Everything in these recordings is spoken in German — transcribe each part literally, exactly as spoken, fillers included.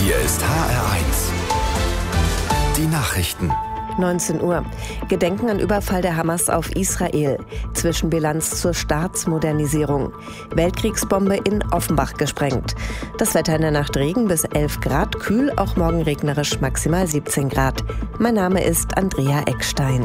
Hier ist H R eins. Die Nachrichten. neunzehn Uhr. Gedenken an Überfall der Hamas auf Israel. Zwischenbilanz zur Staatsmodernisierung. Weltkriegsbombe in Offenbach gesprengt. Das Wetter in der Nacht Regen bis elf Grad, kühl, auch morgen regnerisch maximal siebzehn Grad. Mein Name ist Andrea Eckstein.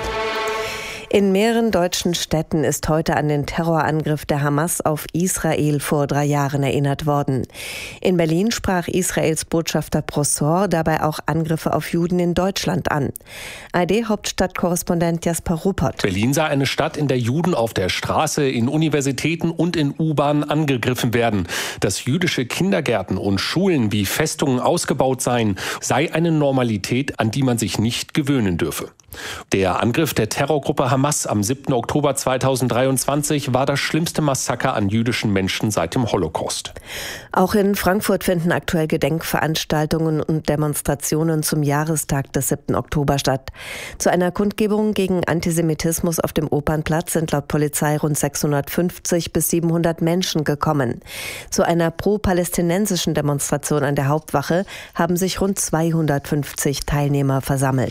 In mehreren deutschen Städten ist heute an den Terrorangriff der Hamas auf Israel vor drei Jahren erinnert worden. In Berlin sprach Israels Botschafter Prosor dabei auch Angriffe auf Juden in Deutschland an. A R D-Hauptstadtkorrespondent Jasper Ruppert. Berlin sei eine Stadt, in der Juden auf der Straße, in Universitäten und in U-Bahnen angegriffen werden. Dass jüdische Kindergärten und Schulen wie Festungen ausgebaut seien, sei eine Normalität, an die man sich nicht gewöhnen dürfe. Der Angriff der Terrorgruppe Hamas am siebten Oktober zweitausenddreiundzwanzig war das schlimmste Massaker an jüdischen Menschen seit dem Holocaust. Auch in Frankfurt finden aktuell Gedenkveranstaltungen und Demonstrationen zum Jahrestag des siebten Oktober statt. Zu einer Kundgebung gegen Antisemitismus auf dem Opernplatz sind laut Polizei rund sechshundertfünfzig bis siebenhundert Menschen gekommen. Zu einer pro-palästinensischen Demonstration an der Hauptwache haben sich rund zweihundertfünfzig Teilnehmer versammelt.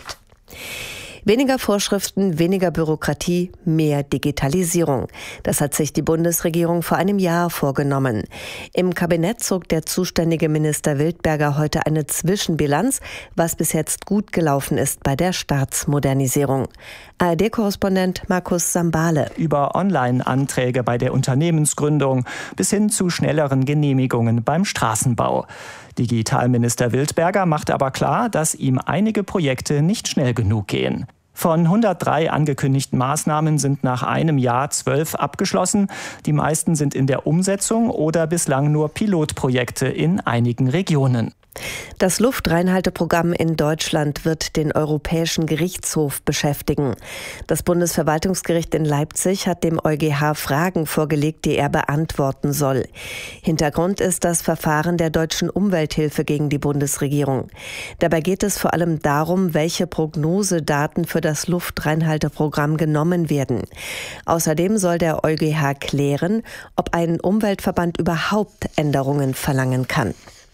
Weniger Vorschriften, weniger Bürokratie, mehr Digitalisierung. Das hat sich die Bundesregierung vor einem Jahr vorgenommen. Im Kabinett zog der zuständige Minister Wildberger heute eine Zwischenbilanz, was bis jetzt gut gelaufen ist bei der Staatsmodernisierung. A R D-Korrespondent Markus Sambale. Über Online-Anträge bei der Unternehmensgründung bis hin zu schnelleren Genehmigungen beim Straßenbau. Digitalminister Wildberger macht aber klar, dass ihm einige Projekte nicht schnell genug gehen. Von hundertdrei angekündigten Maßnahmen sind nach einem Jahr zwölf abgeschlossen. Die meisten sind in der Umsetzung oder bislang nur Pilotprojekte in einigen Regionen. Das Luftreinhalteprogramm in Deutschland wird den Europäischen Gerichtshof beschäftigen. Das Bundesverwaltungsgericht in Leipzig hat dem EuGH Fragen vorgelegt, die er beantworten soll. Hintergrund ist das Verfahren der deutschen Umwelthilfe gegen die Bundesregierung. Dabei geht es vor allem darum, welche Prognosedaten für das Luftreinhalteprogramm genommen werden. Außerdem soll der EuGH klären, ob ein Umweltverband überhaupt Änderungen verlangen kann.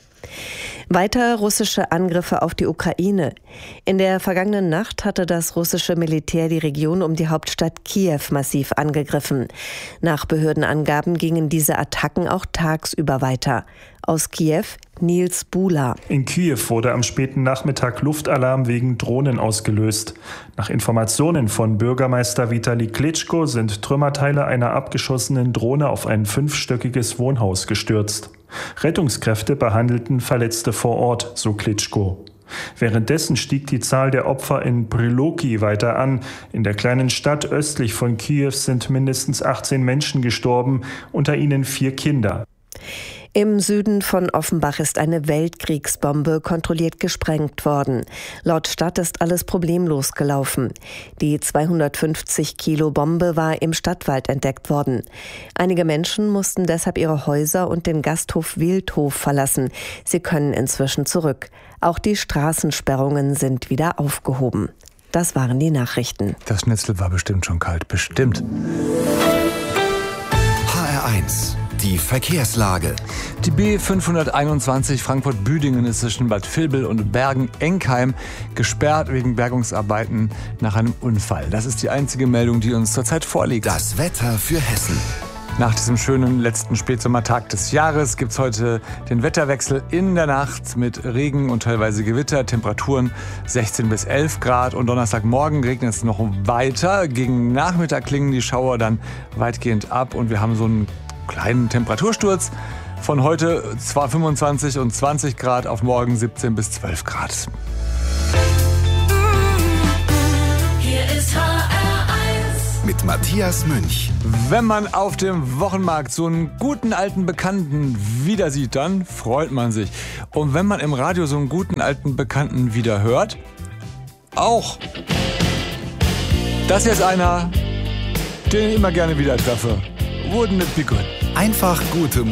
Weiter russische Angriffe auf die Ukraine. In der vergangenen Nacht hatte das russische Militär die Region um die Hauptstadt Kiew massiv angegriffen. Nach Behördenangaben gingen diese Attacken auch tagsüber weiter. Aus Kiew Nils Bula. In Kiew wurde am späten Nachmittag Luftalarm wegen Drohnen ausgelöst. Nach Informationen von Bürgermeister Vitali Klitschko sind Trümmerteile einer abgeschossenen Drohne auf ein fünfstöckiges Wohnhaus gestürzt. Rettungskräfte behandelten Verletzte vor Ort, so Klitschko. Währenddessen stieg die Zahl der Opfer in Priloki weiter an. In der kleinen Stadt östlich von Kiew sind mindestens achtzehn Menschen gestorben, unter ihnen vier Kinder. Im Süden von Offenbach ist eine Weltkriegsbombe kontrolliert gesprengt worden. Laut Stadt ist alles problemlos gelaufen. Die zweihundertfünfzig Kilo Bombe war im Stadtwald entdeckt worden. Einige Menschen mussten deshalb ihre Häuser und den Gasthof Wildhof verlassen. Sie können inzwischen zurück. Auch die Straßensperrungen sind wieder aufgehoben. Das waren die Nachrichten. Das Schnitzel war bestimmt schon kalt. Bestimmt. H R eins. Die Verkehrslage. Die B fünfhunderteinundzwanzig Frankfurt-Büdingen ist zwischen Bad Vilbel und Bergen-Enkheim gesperrt wegen Bergungsarbeiten nach einem Unfall. Das ist die einzige Meldung, die uns zurzeit vorliegt. Das Wetter für Hessen. Nach diesem schönen letzten Spätsommertag des Jahres gibt es heute den Wetterwechsel in der Nacht mit Regen und teilweise Gewitter. Temperaturen sechzehn bis elf Grad und Donnerstagmorgen regnet es noch weiter. Gegen Nachmittag klingen die Schauer dann weitgehend ab und wir haben so einen kleinen Temperatursturz von heute zwar fünfundzwanzig und zwanzig Grad auf morgen siebzehn bis zwölf Grad. Hier ist H R eins mit Matthias Münch. Wenn man auf dem Wochenmarkt so einen guten alten Bekannten wieder sieht, dann freut man sich. Und wenn man im Radio so einen guten alten Bekannten wieder hört, auch. Das hier ist einer, den ich immer gerne wieder treffe. Wouldn't it be good? Einfach gute Musik.